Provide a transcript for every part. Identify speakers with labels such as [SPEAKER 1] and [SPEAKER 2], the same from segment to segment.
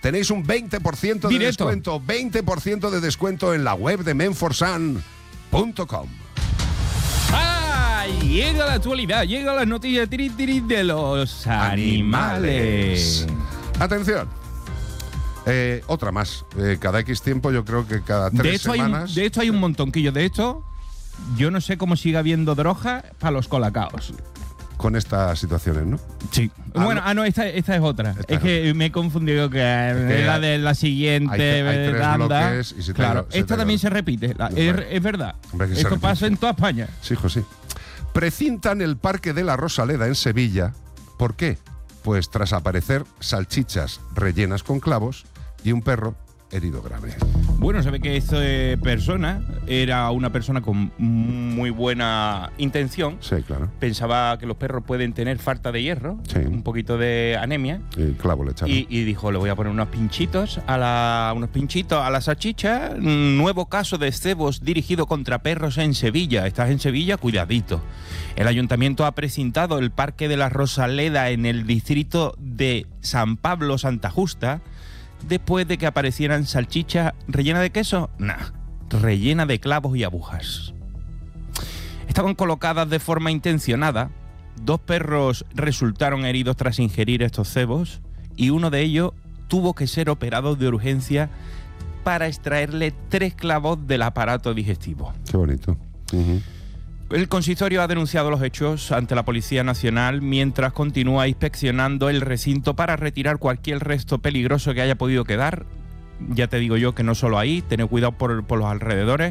[SPEAKER 1] tenéis un 20% de
[SPEAKER 2] Directo.
[SPEAKER 1] descuento. 20% de descuento en la web de menforsan.com.
[SPEAKER 2] ¡Ay! Llega la actualidad, llega la noticia de los animales.
[SPEAKER 1] Atención. Otra más. Cada X tiempo, yo creo que cada 3 semanas.
[SPEAKER 2] De esto hay un montonquillo. De esto, yo no sé cómo sigue habiendo droga para los colacaos.
[SPEAKER 1] Con estas situaciones, ¿no?
[SPEAKER 2] Sí. Esta es otra. Es que me he confundido que era de la siguiente
[SPEAKER 1] hay 3
[SPEAKER 2] tanda.
[SPEAKER 1] bloques y
[SPEAKER 2] Claro, esta también se repite. Es verdad.
[SPEAKER 1] Hombre, que se
[SPEAKER 2] Esto
[SPEAKER 1] repite.
[SPEAKER 2] pasa en toda España.
[SPEAKER 1] Sí, José. Precintan el Parque de la Rosaleda en Sevilla. ¿Por qué? Pues tras aparecer salchichas rellenas con clavos y un perro herido grave.
[SPEAKER 2] Bueno, se ve que esta persona era una persona con muy buena intención.
[SPEAKER 1] Sí, claro.
[SPEAKER 2] Pensaba que los perros pueden tener falta de hierro,
[SPEAKER 1] Sí.
[SPEAKER 2] un poquito de anemia.
[SPEAKER 1] Y clavo le echaron.
[SPEAKER 2] Y dijo, le voy a poner unos pinchitos a la salchicha. Nuevo caso de cebos dirigido contra perros en Sevilla. ¿Estás en Sevilla? Cuidadito. El ayuntamiento ha precintado el Parque de la Rosaleda en el distrito de San Pablo Santa Justa después de que aparecieran salchichas rellenas de queso. Nah, rellena de clavos y agujas. Estaban colocadas de forma intencionada. 2 perros resultaron heridos tras ingerir estos cebos y uno de ellos tuvo que ser operado de urgencia para extraerle 3 clavos del aparato digestivo.
[SPEAKER 1] Qué bonito. Uh-huh.
[SPEAKER 2] El consistorio ha denunciado los hechos ante la Policía Nacional mientras continúa inspeccionando el recinto para retirar cualquier resto peligroso que haya podido quedar. Ya te digo yo que no solo ahí, tened cuidado por los alrededores.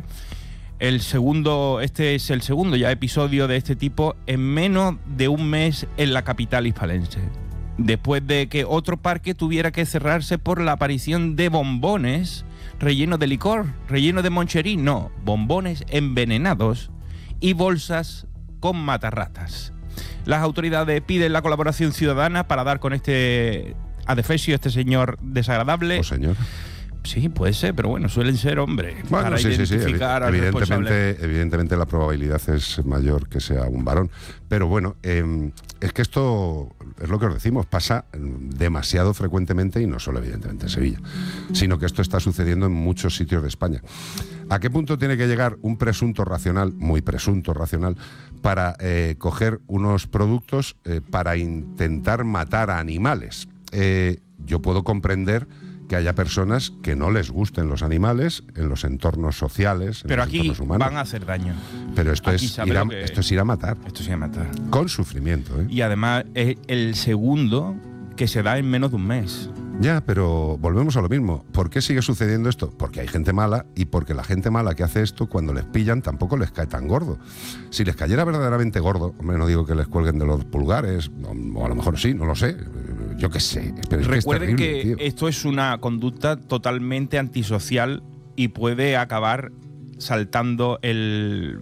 [SPEAKER 2] Este es el segundo ya episodio de este tipo en menos de un mes en la capital hispalense. Después de que otro parque tuviera que cerrarse por la aparición de bombones rellenos de licor, rellenos de moncherí, no, bombones envenenados y bolsas con matarratas. Las autoridades piden la colaboración ciudadana para dar con este adefesio, este señor desagradable.
[SPEAKER 1] ¿O señor?
[SPEAKER 2] Sí, puede ser, pero bueno, suelen ser hombres.
[SPEAKER 1] Bueno,
[SPEAKER 2] para identificar al responsable.
[SPEAKER 1] Evidentemente la probabilidad es mayor que sea un varón. Pero bueno, es que esto es lo que os decimos, pasa demasiado frecuentemente y no solo evidentemente en Sevilla, sino que esto está sucediendo en muchos sitios de España. ¿A qué punto tiene que llegar un presunto racional, muy presunto racional, para coger unos productos para intentar matar a animales? Yo puedo comprender que haya personas que no les gusten los animales en los entornos sociales, en
[SPEAKER 2] pero
[SPEAKER 1] los
[SPEAKER 2] aquí
[SPEAKER 1] entornos humanos.
[SPEAKER 2] van a hacer daño.
[SPEAKER 1] Pero esto
[SPEAKER 2] Aquí
[SPEAKER 1] es ir a matar.
[SPEAKER 2] Esto es ir a matar.
[SPEAKER 1] Con sufrimiento, ¿eh?
[SPEAKER 2] Y además es el segundo que se da en menos de un mes.
[SPEAKER 1] Ya, pero volvemos a lo mismo. ¿Por qué sigue sucediendo esto? Porque hay gente mala y porque la gente mala que hace esto, cuando les pillan, tampoco les cae tan gordo. Si les cayera verdaderamente gordo, hombre, no digo que les cuelguen de los pulgares, o a lo mejor sí, no lo sé, yo qué sé. Pero es
[SPEAKER 2] Recuerden
[SPEAKER 1] que es terrible,
[SPEAKER 2] que esto es una conducta totalmente antisocial y puede acabar saltando el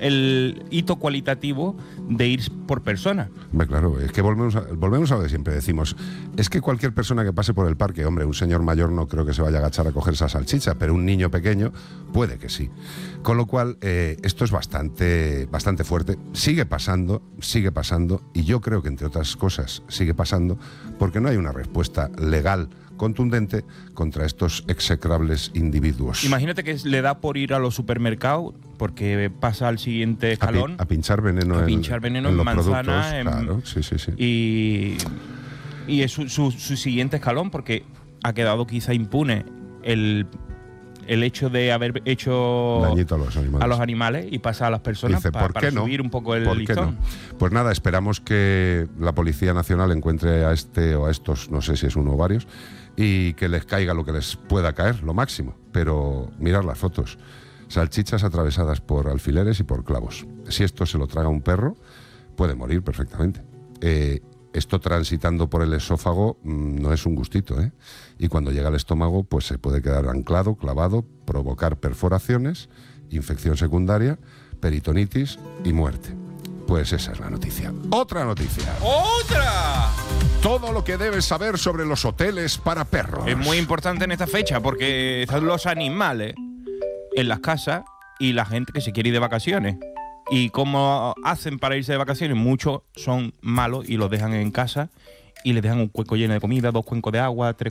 [SPEAKER 2] hito cualitativo de ir por persona.
[SPEAKER 1] Hombre, claro, es que volvemos a lo que siempre decimos. Es que cualquier persona que pase por el parque, hombre, un señor mayor no creo que se vaya a agachar a coger esa salchicha, pero un niño pequeño puede que sí. Con lo cual, esto es bastante fuerte. Sigue pasando, y yo creo que, entre otras cosas, sigue pasando porque no hay una respuesta legal contundente contra estos execrables individuos.
[SPEAKER 2] Imagínate que le da por ir a los supermercados porque pasa al siguiente escalón.
[SPEAKER 1] A pinchar veneno en los
[SPEAKER 2] manzana,
[SPEAKER 1] productos, claro, sí.
[SPEAKER 2] Y es su siguiente escalón porque ha quedado quizá impune el hecho de haber hecho
[SPEAKER 1] dañito a los animales
[SPEAKER 2] y pasa a las personas.
[SPEAKER 1] Dice,
[SPEAKER 2] para subir un poco el listón.
[SPEAKER 1] No? Pues nada, esperamos que la Policía Nacional encuentre a este o a estos, no sé si es uno o varios, y que les caiga lo que les pueda caer, lo máximo. Pero mirar las fotos. Salchichas atravesadas por alfileres y por clavos. Si esto se lo traga un perro, puede morir perfectamente. Esto transitando por el esófago no es un gustito, ¿eh? Y cuando llega al estómago, pues se puede quedar anclado, clavado, provocar perforaciones, infección secundaria, peritonitis y muerte. Pues esa es la noticia. ¡Otra noticia!
[SPEAKER 2] ¡Otra!
[SPEAKER 1] Todo lo que debes saber sobre los hoteles para perros.
[SPEAKER 2] Es muy importante en esta fecha porque están los animales en las casas y la gente que se quiere ir de vacaciones. ¿Y cómo hacen para irse de vacaciones? Muchos son malos y los dejan en casa y les dejan un cuenco lleno de comida, 2 cuencos de agua, 3